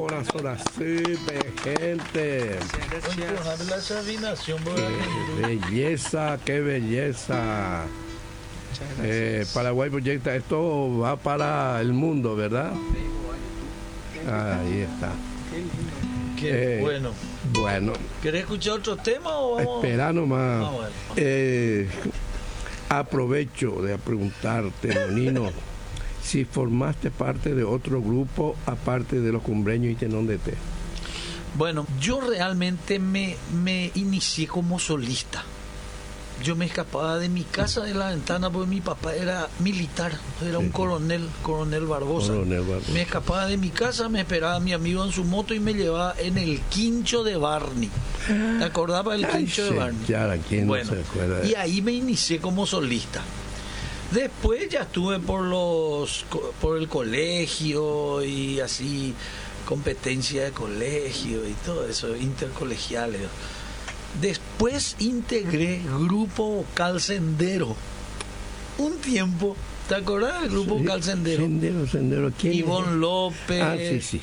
corazón así, gente. Qué belleza, qué belleza. Paraguay proyecta, esto va para el mundo, ¿verdad? Ahí está. Qué bueno. Bueno. ¿Querés escuchar otro tema o vamos? Espera nomás. Bueno. Aprovecho de preguntarte, Nonino, si formaste parte de otro grupo aparte de los Cumbreños y Tenón de Té. Bueno, yo realmente me inicié como solista. Yo me escapaba de mi casa, de la ventana, porque mi papá era militar, era un coronel Barbosa. Me escapaba de mi casa, me esperaba mi amigo en su moto y me llevaba en el quincho de Barney. ¿Te acordabas del quincho de Barney? Claro, ¿quién bueno, no se acuerda? Y ahí me inicié como solista. Después ya estuve por el colegio y así, competencia de colegio y todo eso, intercolegiales. Después integré Grupo Vocal Sendero. Un tiempo, ¿te acordás del Grupo Vocal Sendero? Sendero. ¿Quién Ivonne López. Ah, sí.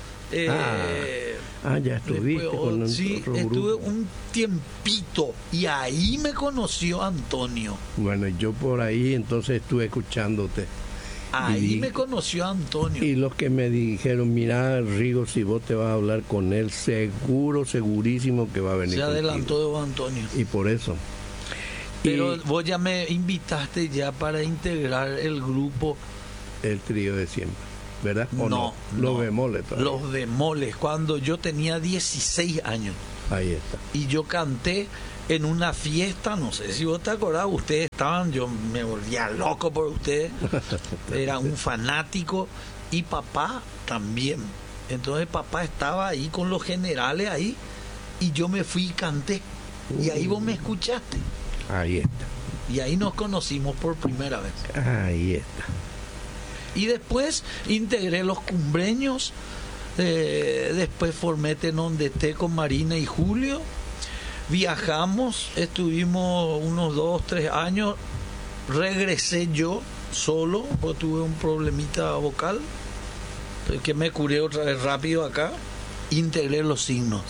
Ya estuviste con otro estuve grupo. un tiempito y ahí me conoció Antonio. Bueno, yo por ahí entonces estuve escuchándote. Ahí me conoció Antonio. Y los que me dijeron, mira, Rigo, si vos te vas a hablar con él, segurísimo que va a venir. Se adelantó de vos, Antonio. Y por eso. Pero vos ya me invitaste ya para integrar el grupo. El trío de siempre, ¿verdad? ¿O no? Los bemoles todavía. Los bemoles, cuando yo tenía 16 años. Ahí está. Y yo canté en una fiesta, no sé si vos te acordás, ustedes estaban, yo me volvía loco por ustedes, era un fanático, y papá también. Entonces papá estaba ahí con los generales ahí, y yo me fui y canté, y ahí vos me escuchaste. Ahí está. Y ahí nos conocimos por primera vez. Ahí está. Y después integré los Cumbreños, después formé Tenón de Té con Marina y Julio. Viajamos, estuvimos unos 2-3 años, regresé yo solo, porque tuve un problemita vocal, que me curé otra vez rápido acá, integré los Signos.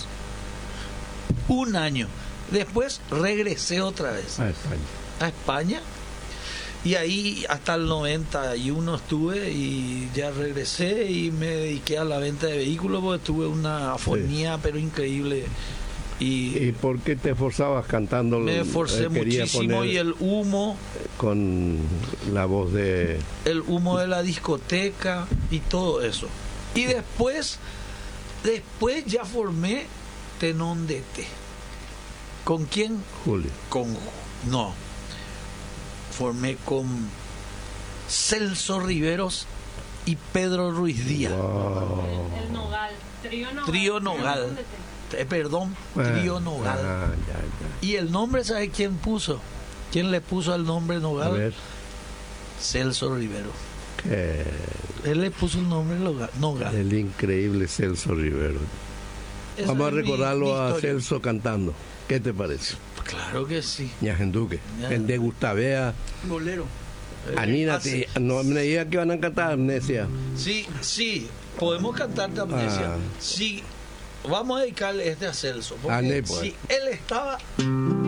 Un año. Después regresé otra vez a España, y ahí hasta el 91 estuve y ya regresé y me dediqué a la venta de vehículos porque tuve una afonía pero increíble. ¿Y por qué te esforzabas cantando? Me esforcé muchísimo, y el humo. Con la voz de... El humo de la discoteca y todo eso. Y después ya formé Tenón de Té. ¿Con quién? Julio. No. Formé con Celso Riveros y Pedro Ruiz Díaz. Wow. El Nogal. Trío Nogal. Trío Nogal. Ya. ¿Y el nombre, sabe quién puso? ¿Quién le puso el nombre Nogal? A ver. Celso Rivero. ¿Qué? Él le puso el nombre Nogal. El increíble Celso Rivero. Esa Vamos a es recordarlo mi a historia. Celso cantando. ¿Qué te parece? Claro que sí. Ñajenduque. En de Gustavea. Bolero. Anina, no me digas que van a cantar Amnesia. Sí, podemos cantar Amnesia. Sí, vamos a dedicarle a Celso. Porque Pues. si él estaba